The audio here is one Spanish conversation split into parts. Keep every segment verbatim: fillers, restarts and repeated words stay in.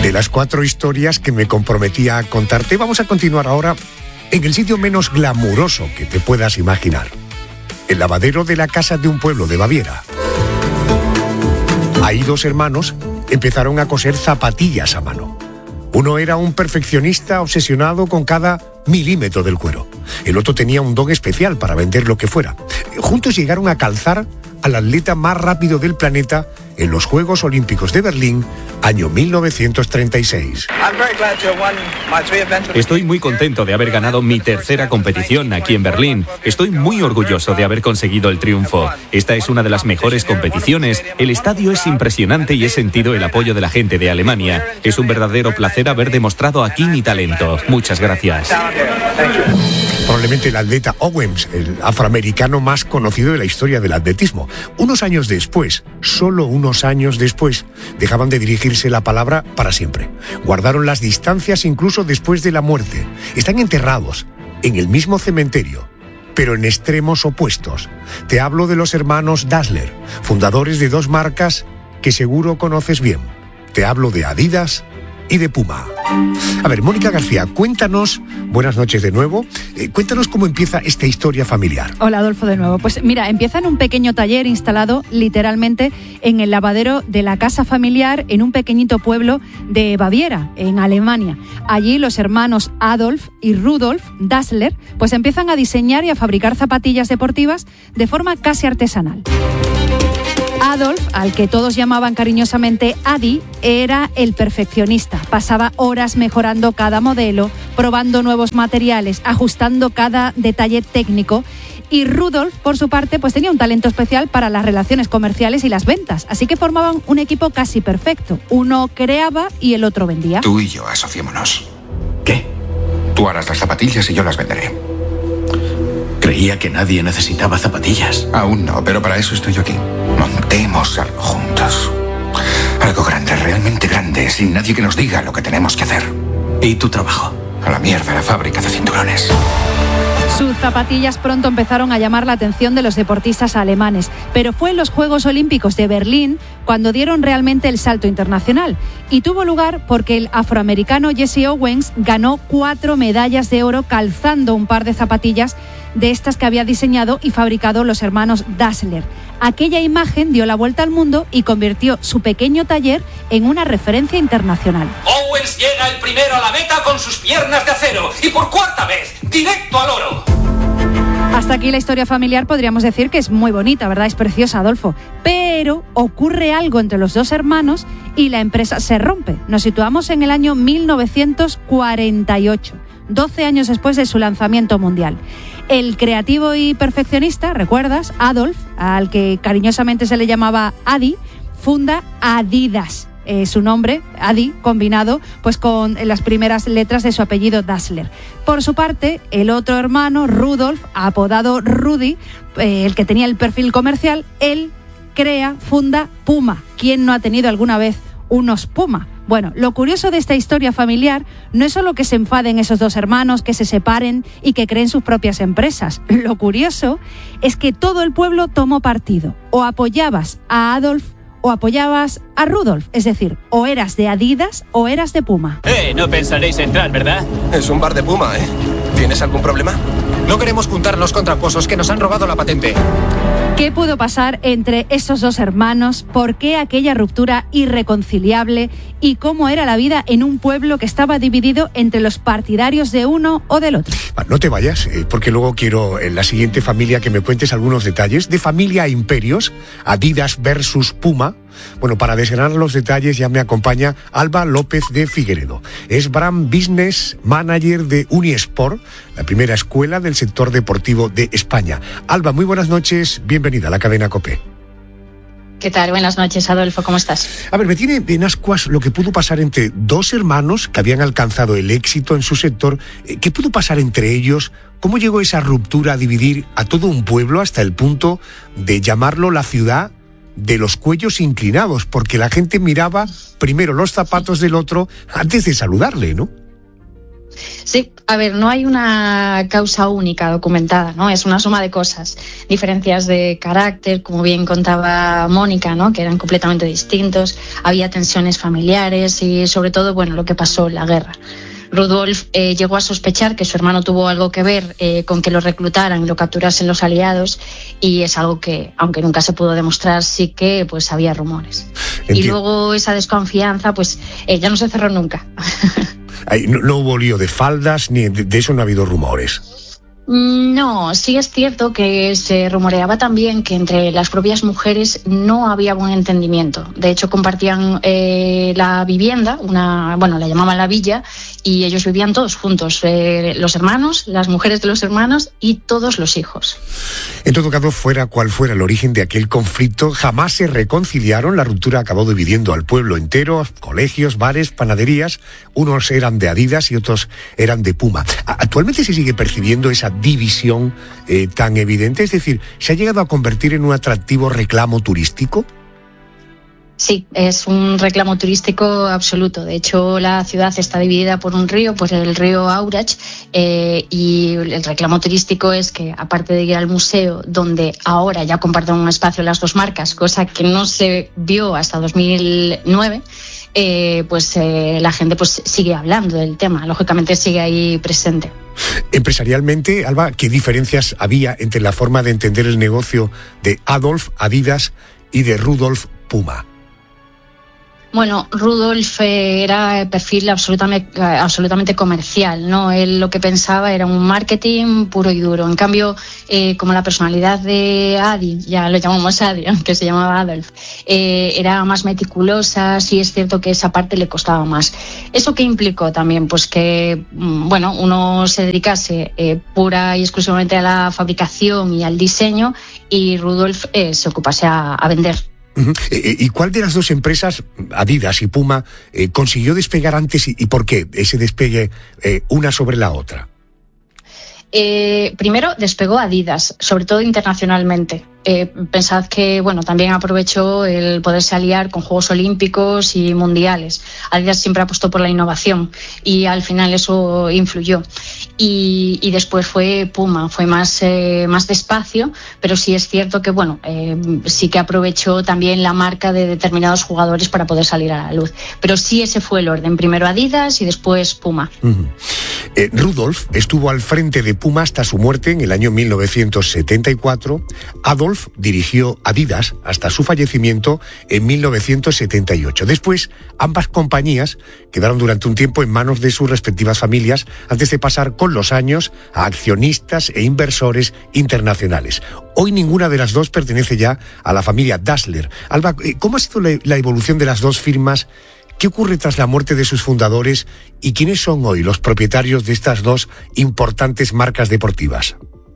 de las cuatro historias que me comprometía a contarte, vamos a continuar ahora en el sitio menos glamuroso que te puedas imaginar. El lavadero de la casa de un pueblo de Baviera. Ahí dos hermanos empezaron a coser zapatillas a mano. Uno era un perfeccionista obsesionado con cada milímetro del cuero. El otro tenía un don especial para vender lo que fuera. Juntos llegaron a calzar al atleta más rápido del planeta en los Juegos Olímpicos de Berlín, año mil novecientos treinta y seis. Estoy muy contento de haber ganado mi tercera competición aquí en Berlín. Estoy muy orgulloso de haber conseguido el triunfo. Esta es una de las mejores competiciones. El estadio es impresionante y he sentido el apoyo de la gente de Alemania. Es un verdadero placer haber demostrado aquí mi talento. Muchas gracias. Probablemente el atleta Owens, el afroamericano más conocido de la historia del atletismo. Unos años después, solo unos años después, dejaban de dirigirse la palabra para siempre. Guardaron las distancias incluso después de la muerte. Están enterrados en el mismo cementerio, pero en extremos opuestos. Te hablo de los hermanos Dassler, fundadores de dos marcas que seguro conoces bien. Te hablo de Adidas y de Puma. A ver, Mónica García, cuéntanos, buenas noches de nuevo, eh, cuéntanos cómo empieza esta historia familiar. Hola, Adolfo, de nuevo. Pues mira, empieza en un pequeño taller instalado literalmente en el lavadero de la casa familiar en un pequeñito pueblo de Baviera, en Alemania. Allí los hermanos Adolf y Rudolf Dassler pues empiezan a diseñar y a fabricar zapatillas deportivas de forma casi artesanal. Adolf, al que todos llamaban cariñosamente Adi, era el perfeccionista. Pasaba horas mejorando cada modelo, probando nuevos materiales, ajustando cada detalle técnico. Y Rudolf, por su parte, pues tenía un talento especial para las relaciones comerciales y las ventas. Así que formaban un equipo casi perfecto. Uno creaba y el otro vendía. Tú y yo asociémonos. ¿Qué? Tú harás las zapatillas y yo las venderé. Creía que nadie necesitaba zapatillas. Aún no, pero para eso estoy yo aquí. Montemos algo juntos. Algo grande, realmente grande, sin nadie que nos diga lo que tenemos que hacer. ¿Y tu trabajo? A la mierda, la fábrica de cinturones. Sus zapatillas pronto empezaron a llamar la atención de los deportistas alemanes, pero fue en los Juegos Olímpicos de Berlín cuando dieron realmente el salto internacional. Y tuvo lugar porque el afroamericano Jesse Owens ganó cuatro medallas de oro calzando un par de zapatillas de estas que había diseñado y fabricado los hermanos Dassler. Aquella imagen dio la vuelta al mundo y convirtió su pequeño taller en una referencia internacional. Owens llega el primero a la meta con sus piernas de acero y por cuarta vez, directo al oro. Hasta aquí la historia familiar podríamos decir que es muy bonita, ¿verdad? Es preciosa, Adolfo. Pero ocurre algo entre los dos hermanos y la empresa se rompe. Nos situamos en el año mil novecientos cuarenta y ocho, doce años después de su lanzamiento mundial. El creativo y perfeccionista, ¿recuerdas? Adolf, al que cariñosamente se le llamaba Adi, funda Adidas. Eh, su nombre, Adi, combinado pues con las primeras letras de su apellido Dassler. Por su parte, el otro hermano, Rudolf, apodado Rudy, eh, el que tenía el perfil comercial, él crea, funda Puma. ¿Quién no ha tenido alguna vez unos Puma? Bueno, lo curioso de esta historia familiar no es solo que se enfaden esos dos hermanos, que se separen y que creen sus propias empresas. Lo curioso es que todo el pueblo tomó partido. O apoyabas a Adolf o apoyabas a Rudolf. Es decir, o eras de Adidas o eras de Puma. Eh, no pensaréis entrar, ¿verdad? Es un bar de Puma, ¿eh? ¿Tienes algún problema? No queremos juntarnos con tramposos que nos han robado la patente. ¿Qué pudo pasar entre esos dos hermanos? ¿Por qué aquella ruptura irreconciliable? ¿Y cómo era la vida en un pueblo que estaba dividido entre los partidarios de uno o del otro? No te vayas, porque luego quiero en la siguiente familia que me cuentes algunos detalles de familia a imperios, Adidas versus Puma. Bueno, para desgranar los detalles ya me acompaña Alba López de Figueredo. Es Brand Business Manager de Unisport, la primera escuela del sector deportivo de España. Alba, muy buenas noches, bienvenida a la cadena COPE. ¿Qué tal? Buenas noches, Adolfo, ¿cómo estás? A ver, me tiene en ascuas lo que pudo pasar entre dos hermanos que habían alcanzado el éxito en su sector. ¿Qué pudo pasar entre ellos? ¿Cómo llegó esa ruptura a dividir a todo un pueblo hasta el punto de llamarlo la ciudad de los cuellos inclinados? Porque la gente miraba primero los zapatos del otro antes de saludarle, ¿no? Sí, a ver, no hay una causa única documentada, ¿no? Es una suma de cosas, diferencias de carácter, como bien contaba Mónica, ¿no? Que eran completamente distintos, había tensiones familiares y sobre todo, bueno, lo que pasó en la guerra. Rudolf eh, llegó a sospechar que su hermano tuvo algo que ver eh, con que lo reclutaran y lo capturasen los aliados, y es algo que, aunque nunca se pudo demostrar, sí que pues había rumores. Entiendo. Y luego esa desconfianza pues eh, ya no se cerró nunca. No, no hubo lío de faldas, ni de, de eso no ha habido rumores. No, sí es cierto que se rumoreaba también que entre las propias mujeres no había buen entendimiento. De hecho, compartían eh, la vivienda, una, bueno, la llamaban la villa, y ellos vivían todos juntos, eh, los hermanos, las mujeres de los hermanos y todos los hijos. En todo caso, fuera cual fuera el origen de aquel conflicto, jamás se reconciliaron. La ruptura acabó dividiendo al pueblo entero, colegios, bares, panaderías. Unos eran de Adidas y otros eran de Puma. ¿Actualmente se sigue percibiendo esa división eh, tan evidente? Es decir, ¿se ha llegado a convertir en un atractivo reclamo turístico? Sí, es un reclamo turístico absoluto. De hecho, la ciudad está dividida por un río, por el río Aurach, eh, y el reclamo turístico es que, aparte de ir al museo, donde ahora ya comparten un espacio las dos marcas, cosa que no se vio hasta dos mil nueve, eh, pues eh, la gente pues sigue hablando del tema, lógicamente sigue ahí presente. Empresarialmente, Alba, ¿qué diferencias había entre la forma de entender el negocio de Adolf, Adidas, y de Rudolf, Puma? Bueno, Rudolf eh, era perfil absolutamente, absolutamente comercial, ¿no? Él lo que pensaba era un marketing puro y duro. En cambio, eh, como la personalidad de Adi, ya lo llamamos Adi, aunque se llamaba Adolf, eh, era más meticulosa, sí es cierto que esa parte le costaba más. ¿Eso qué implicó también? Pues que, bueno, uno se dedicase eh, pura y exclusivamente a la fabricación y al diseño, y Rudolf eh, se ocupase a, a vender. Uh-huh. ¿Y cuál de las dos empresas, Adidas y Puma, eh, consiguió despegar antes y, y por qué ese despegue eh, una sobre la otra? Eh, primero despegó Adidas, sobre todo internacionalmente. Eh, pensad que bueno, también aprovechó el poderse aliar con Juegos Olímpicos y Mundiales. Adidas siempre apostó por la innovación y al final eso influyó. Y, y después fue Puma, fue más, eh, más despacio, pero sí es cierto que bueno, eh, sí que aprovechó también la marca de determinados jugadores para poder salir a la luz. Pero sí ese fue el orden, primero Adidas y después Puma. Uh-huh. eh, Rudolf estuvo al frente de Puma hasta su muerte en el año mil novecientos setenta y cuatro. Adolf dirigió Adidas hasta su fallecimiento en mil novecientos setenta y ocho. Después, ambas compañías quedaron durante un tiempo en manos de sus respectivas familias antes de pasar con los años a accionistas e inversores internacionales. Hoy ninguna de las dos pertenece ya a la familia Dassler. Alba, ¿cómo ha sido la evolución de las dos firmas? ¿Qué ocurre tras la muerte de sus fundadores? ¿Y quiénes son hoy los propietarios de estas dos importantes marcas deportivas?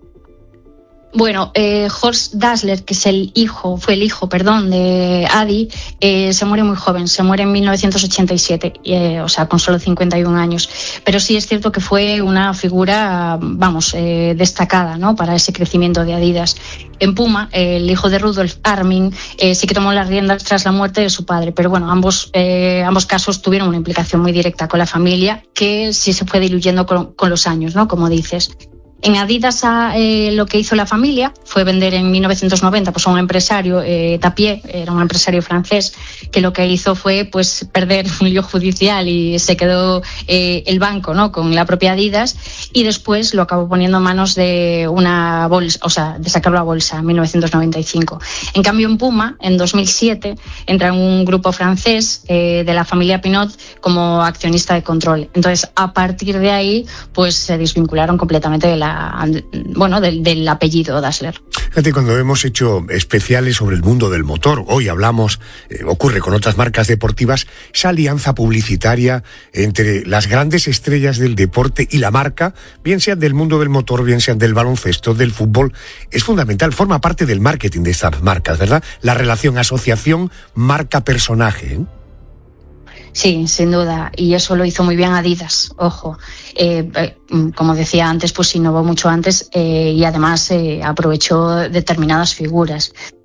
Bueno, eh, Horst Dassler, que es el hijo, fue el hijo, perdón, de Adi, eh, se muere muy joven, se muere en mil novecientos ochenta y siete, eh, o sea, con solo cincuenta y un años. Pero sí es cierto que fue una figura, vamos, eh, destacada, ¿no?, para ese crecimiento de Adidas. En Puma, eh, el hijo de Rudolf, Armin, eh, sí que tomó las riendas tras la muerte de su padre, pero bueno, ambos, eh, ambos casos tuvieron una implicación muy directa con la familia, que sí se fue diluyendo con, con los años, ¿no?, como dices. En Adidas eh, lo que hizo la familia fue vender en mil novecientos noventa pues, a un empresario, eh, Tapier, era un empresario francés, que lo que hizo fue pues perder un lío judicial y se quedó eh, el banco, ¿no?, con la propia Adidas, y después lo acabó poniendo en manos de una bolsa, o sea, de sacarlo a bolsa en mil novecientos noventa y cinco. En cambio, en Puma, en dos mil siete, entra en un grupo francés eh, de la familia Pinot como accionista de control. Entonces, a partir de ahí, pues se desvincularon completamente de la bueno, del, del apellido Dassler. Fíjate, cuando hemos hecho especiales sobre el mundo del motor, hoy hablamos, eh, ocurre con otras marcas deportivas, esa alianza publicitaria entre las grandes estrellas del deporte y la marca, bien sean del mundo del motor, bien sean del baloncesto, del fútbol, es fundamental, forma parte del marketing de estas marcas, ¿verdad? La relación asociación marca-personaje, ¿eh? Sí, sin duda, y eso lo hizo muy bien Adidas, ojo. Eh, eh, como decía antes, pues innovó mucho antes eh, y además eh, aprovechó determinadas figuras.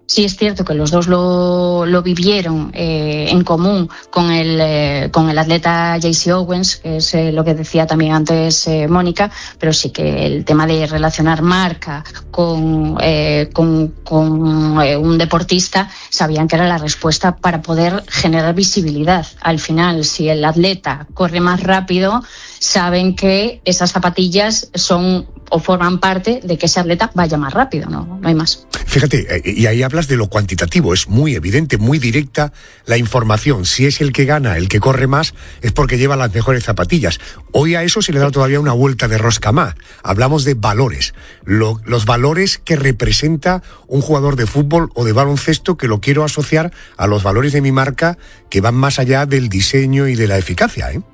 Sí es cierto que los dos lo, lo vivieron eh, en común con el, eh, con el atleta Jaycee Owens, que es eh, lo que decía también antes eh, Mónica, pero sí que el tema de relacionar marca con, eh, con, con eh, un deportista, sabían que era la respuesta para poder generar visibilidad. Al final, si el atleta corre más rápido, saben que esas zapatillas son o forman parte de que ese atleta vaya más rápido, no, no hay más. Fíjate, y ahí hablas de lo cuantitativo, es muy evidente, muy directa la información. Si es el que gana, el que corre más, es porque lleva las mejores zapatillas. Hoy a eso se le da todavía una vuelta de rosca más. Hablamos de valores, lo, los valores que representa un jugador de fútbol o de baloncesto, que lo quiero asociar a los valores de mi marca, que van más allá del diseño y de la eficacia, ¿eh?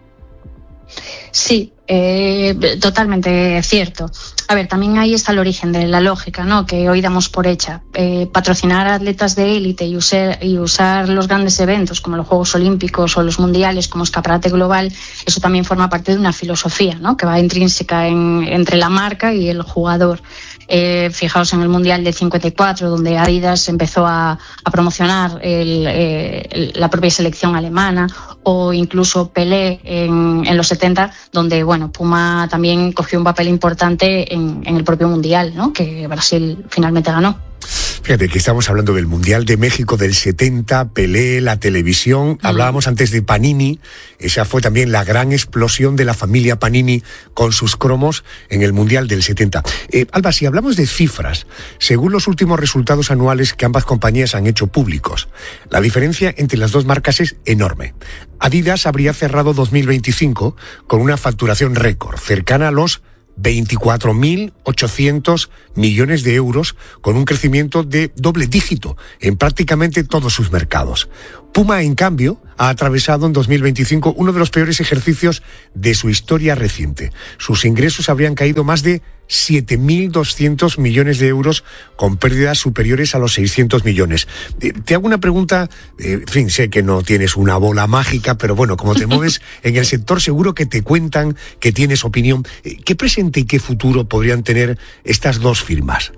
Sí, eh, totalmente cierto. A ver, también ahí está el origen de la lógica, ¿no? Que hoy damos por hecha. Eh, patrocinar a atletas de élite y usar, y usar los grandes eventos como los Juegos Olímpicos o los Mundiales como escaparate global, eso también forma parte de una filosofía, ¿no? Que va intrínseca en, entre la marca y el jugador. Eh, fijaos en el Mundial de cincuenta y cuatro, donde Adidas empezó a, a promocionar el, eh, el, la propia selección alemana, o incluso Pelé en, en los setenta, donde bueno, Puma también cogió un papel importante en, en el propio Mundial, ¿no? Que Brasil finalmente ganó. Fíjate que estamos hablando del Mundial de México del setenta, Pelé, la televisión. Mm. Hablábamos antes de Panini. Esa fue también la gran explosión de la familia Panini con sus cromos en el Mundial del setenta. Eh, Alba, si hablamos de cifras, según los últimos resultados anuales que ambas compañías han hecho públicos, la diferencia entre las dos marcas es enorme. Adidas habría cerrado dos mil veinticinco con una facturación récord, cercana a los veinticuatro mil ochocientos millones de euros, con un crecimiento de doble dígito en prácticamente todos sus mercados. Puma, en cambio, ha atravesado en dos mil veinticinco uno de los peores ejercicios de su historia reciente. Sus ingresos habrían caído más de siete mil doscientos millones de euros, con pérdidas superiores a los seiscientos millones. Eh, te hago una pregunta, eh, en fin, sé que no tienes una bola mágica, pero bueno, como te mueves en el sector, seguro que te cuentan, que tienes opinión. Eh, ¿Qué presente y qué futuro podrían tener estas dos firmas?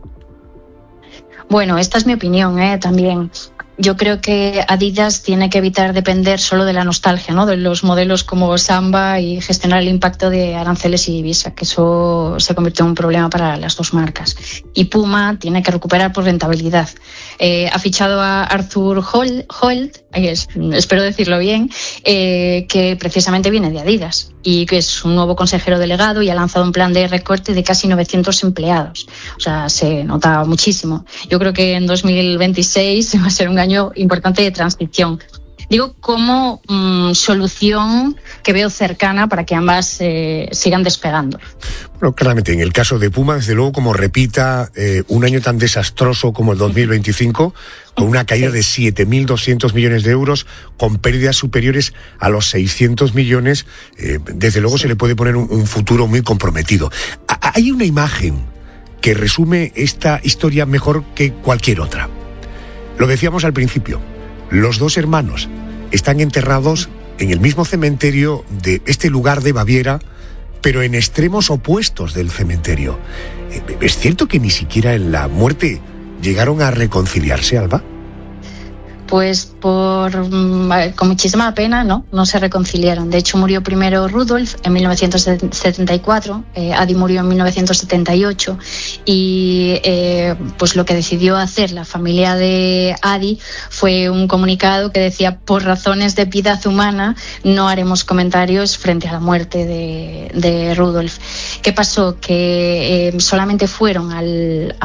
Bueno, esta es mi opinión, ¿eh? También. Yo creo que Adidas tiene que evitar depender solo de la nostalgia, ¿no? De los modelos como Samba, y gestionar el impacto de aranceles y divisa, que eso se convirtió en un problema para las dos marcas. Y Puma tiene que recuperar por rentabilidad. Eh, ha fichado a Arthur Holt, Holt eh, espero decirlo bien, eh, que precisamente viene de Adidas y que es un nuevo consejero delegado, y ha lanzado un plan de recorte de casi novecientos empleados. O sea, se nota muchísimo. Yo creo que en dos mil veintiséis va a ser un año importante de transición. Digo, como mmm, solución que veo cercana para que ambas eh, sigan despegando. Bueno, claramente, en el caso de Puma, desde luego, como repita eh, un año tan desastroso como el dos mil veinticinco, con una caída de siete mil doscientos millones de euros, con pérdidas superiores a los seiscientos millones, eh, desde luego sí. Se le puede poner un, un futuro muy comprometido. A- hay una imagen que resume esta historia mejor que cualquier otra. Lo decíamos al principio, los dos hermanos están enterrados en el mismo cementerio de este lugar de Baviera, pero en extremos opuestos del cementerio. ¿Es cierto que ni siquiera en la muerte llegaron a reconciliarse, Alba? Pues por con muchísima pena, no, no se reconciliaron. De hecho, murió primero Rudolf en mil novecientos setenta y cuatro, eh, Adi murió en mil novecientos setenta y ocho, y eh, pues lo que decidió hacer la familia de Adi fue un comunicado que decía: por razones de piedad humana no haremos comentarios frente a la muerte de, de Rudolf. ¿Qué pasó? Que eh, solamente fueron al,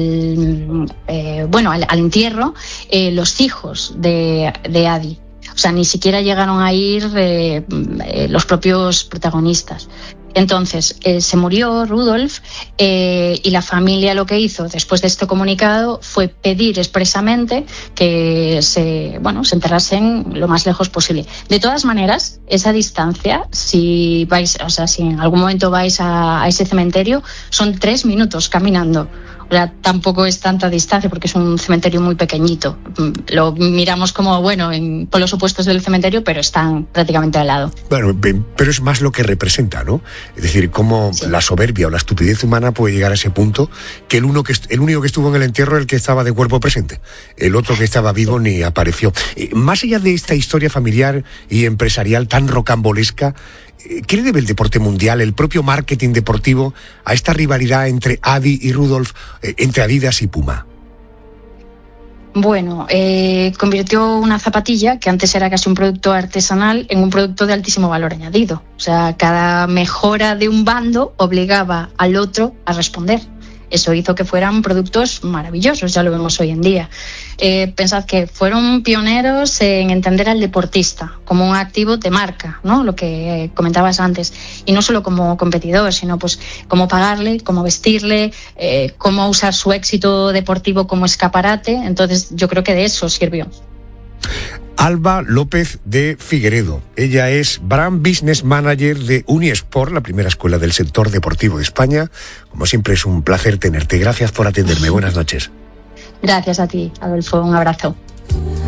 al eh, bueno al, al entierro eh, los hijos de, de Adi. O sea, ni siquiera llegaron a ir eh, eh, los propios protagonistas. Entonces, eh, se murió Rudolf eh, y la familia lo que hizo después de este comunicado fue pedir expresamente que se, bueno, se enterrasen lo más lejos posible. De todas maneras, esa distancia, si vais, o sea, si en algún momento vais a, a ese cementerio, son tres minutos caminando. O sea, tampoco es tanta distancia porque es un cementerio muy pequeñito. Lo miramos como, bueno, en polos opuestos del cementerio, pero están prácticamente al lado. Bueno, pero es más lo que representa, ¿no? Es decir, cómo sí. la soberbia o la estupidez humana puede llegar a ese punto que el, uno que el único que estuvo en el entierro es el que estaba de cuerpo presente. El otro que estaba vivo ni apareció. Eh, más allá de esta historia familiar y empresarial tan rocambolesca, ¿qué le debe el deporte mundial, el propio marketing deportivo, a esta rivalidad entre Adi y Rudolf, eh, entre Adidas y Puma? Bueno, eh, convirtió una zapatilla, que antes era casi un producto artesanal, en un producto de altísimo valor añadido. O sea, cada mejora de un bando obligaba al otro a responder. Eso hizo que fueran productos maravillosos, ya lo vemos hoy en día. Eh, pensad que fueron pioneros en entender al deportista como un activo de marca, ¿no? Lo que comentabas antes. Y no solo como competidor, sino pues cómo pagarle, cómo vestirle, eh, cómo usar su éxito deportivo como escaparate. Entonces yo creo que de eso sirvió. Alba López de Figueredo. Ella es Brand Business Manager de Unisport, la primera escuela del sector deportivo de España. Como siempre es un placer tenerte. Gracias por atenderme. Buenas noches. Gracias a ti, Adolfo. Un abrazo.